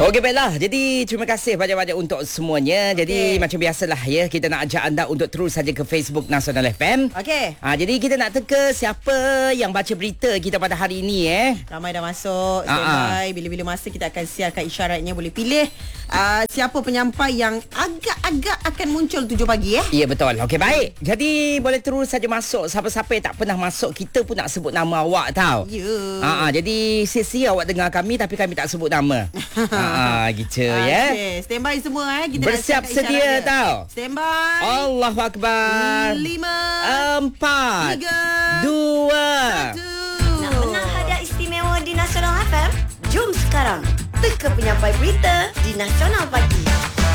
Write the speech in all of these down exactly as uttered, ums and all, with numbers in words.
Okey, baiklah. Jadi terima kasih banyak-banyak untuk semuanya. Jadi okay. macam biasalah ya, kita nak ajak anda untuk terus saja ke Facebook Nasional F M. Okey. Ha, jadi kita nak teka siapa yang baca berita kita pada hari ini eh. Ramai dah masuk. Standby. Bila-bila masa kita akan siarkan isyaratnya, boleh pilih uh, siapa penyampai yang agak-agak akan muncul tujuh pagi eh. Ya, betul. Okey, baik. Jadi boleh terus saja masuk. Siapa-siapa yang tak pernah masuk, kita pun nak sebut nama awak tau. Ya. Ha, ha, jadi sia-sia awak dengar kami tapi kami tak sebut nama. ha, gitu uh, ya. Okay. Standby semua eh. Kita bersiap sedia tau. Standby. Allahu Akbar. Lima. Empat. Tiga. Dua. Satu. Nak menang hadiah istimewa di Nasional F M? Jom sekarang teka penyampai berita di Nasional Pagi.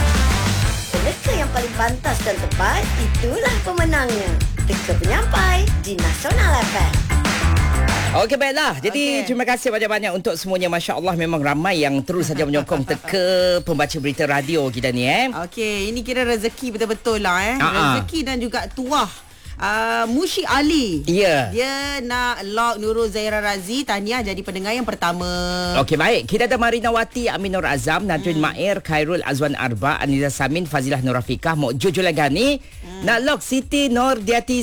Peneka yang paling pantas dan tepat, itulah pemenangnya. Teka penyampai di Nasional F M. Okey, baiklah. Jadi okay. terima kasih banyak-banyak untuk semuanya. Masya Allah, memang ramai yang terus saja menyokong teka pembaca berita radio kita ni eh. Okey, ini kira rezeki betul-betul lah eh. Uh-huh. Rezeki dan juga tuah. Uh, Mushi Ali. Ya. Yeah. Dia nak lock Nurul Zahira Razi. Tahniah jadi pendengar yang pertama. Okey, baik. Kita ada Marina Wati, Amin Nur Azam, Nadrin hmm. Mair, Khairul Azwan Arba, Aniza Samin, Fazilah Nur Rafiqah, Mok Jojo Lagani. Hmm. Nak lock Siti Nur Diati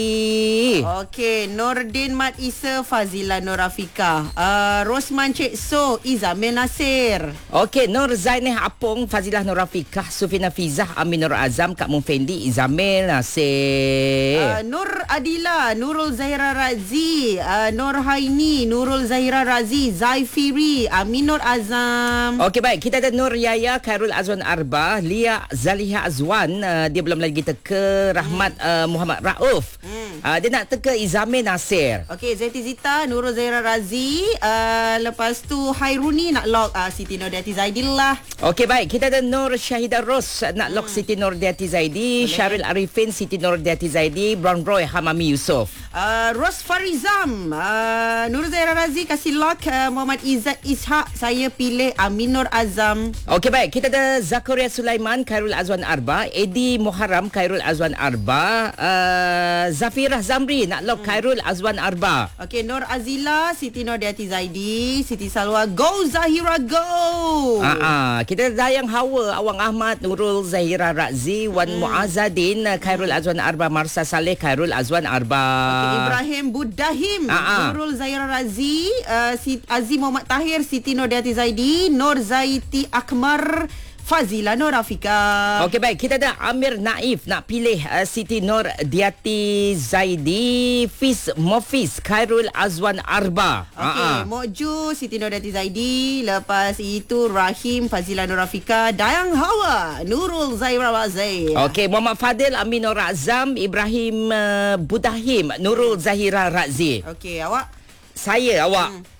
Zaidi. Okey, Nordin Mat Isa, Fazilah Nur Rafiqah, uh, Rosman Cik So, Izamil Nasir. Okey, Nur Zaineh Apong, Fazilah Nur Rafiqah, Sufina Fizah, Amin Nur Azam, Kak Mufendi, Izamil Nasir. Uh, Nur Adila, Nurul Zahira Razi, uh, Nur Haini, Nurul Zahira Razi, Zaifiri, Amin Nur Azam. Okey, baik. Kita ada Nur Yaya, Khairul Azwan Arba, Lia Zaliha Azwan, uh, dia belum lagi teka. Rahmat hmm. uh, Muhammad Rauf. Hmm. Uh, dia nak teka Izamil Nasir. Okey, Zaiti Zita, Nurul Zahira Razi, uh, lepas tu Hairuni nak lock uh, Siti Nur Diati Zaidi lah. Okey, baik. Kita ada Nur Syahidah Ros, nak lock hmm. Siti Nur Diati Zaidi. Boleh. Syaril Arifin, Siti Nur Diati Zaidi. Brown Roy, Hamami Yusof. Uh, Ros Farizam, uh, Nur Zahira Razi kasih lock. uh, Muhammad Izzat Ishak, saya pilih Amin Nur Azam. Okey, baik. Kita ada Zakaria Sulaiman, Khairul Azwan Arba, Edi Muharram, Khairul Azwan Arba, uh, Zafirah Zamri nak lock hmm. Khairul Azwan Arba. Okey, Nur Azila, Siti Nur Diati Zaidi, Siti Salwa, go Zahira go. Ah, uh-uh. Kita ada Dayang Hawa, Awang Ahmad, Nurul Zahira Razi, Wan hmm. Muazzadin, Khairul Azwan Arba, Marsa Saleh, Khairul Azwan Arba. Okay, Ibrahim Budahim, uh-uh. Nurul Zahira Razi, uh, Azim Muhammad Tahir, Siti Nur Diati Zaidi, Nur Zaiti Akmar, Fazilah Nur Rafiqah. Okey, baik. Kita ada Amir Naif nak pilih uh, Siti Nur Diati Zaidi, Fiz Mofis, Khairul Azwan Arba. Okey, uh-uh. Mokju, Siti Nur Diati Zaidi, lepas itu Rahim, Fazilah Nur Rafiqah, Dayang Hawa, Nurul Zahira Razi. Okey, Muhammad Fadil, Amin Nur Azam, Ibrahim uh, Budahim, Nurul Zahira Razi. Okey, awak? Saya, awak. Hmm.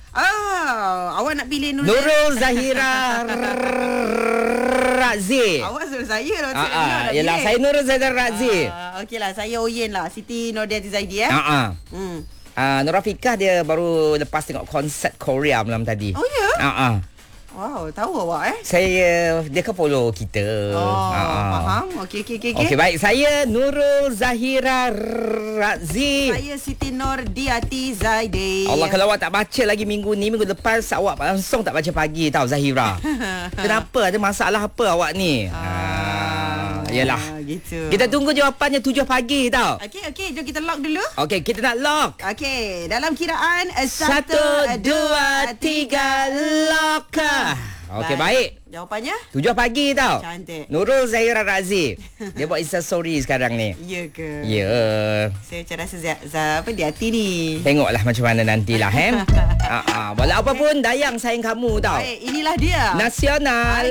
Ah, awak nak pilih Nurul, Nurul Zahira Razi. Awak suruh saya lah. Ah, ah, yalah, saya Nurul Zahira Razi. Ah, okeylah, saya Oyen lah, Siti Nur Diati Zaidi eh. Ah, ah. Hmm. Ah, Nur Rafiqah dia baru lepas tengok konsert Korea malam tadi. Oh ya? Ah, ah. Wow, tahu awak eh? Saya, dia kan follow kita. Oh, ah. faham. Okey, okey, okey. Okey, baik. Saya Nurul Zahira Razi. Saya Siti Nur Diati Zaidi. Allah, kalau awak tak baca lagi minggu ni, minggu lepas awak langsung tak baca pagi tau, Zahira. Kenapa? Ada masalah apa awak ni? Ah, yalah. Gitu. Kita tunggu jawapannya tujuh pagi tau. Okey, okey. Jom kita lock dulu. Okey, kita nak lock. Okey, dalam kiraan Satu, dua, tiga, lock. Okey, baik. Jawapannya? Tujuh pagi tau. Cantik. Nurul Zahira Razi. Dia buat Insta story sekarang ni. Ya ke? Ya. Saya macam rasa Zah, Zah, apa di hati ni. Tengoklah macam mana nantilah. eh. uh-uh. Walau apa pun, Dayang sayang kamu tau. Baik, inilah dia. Nasional.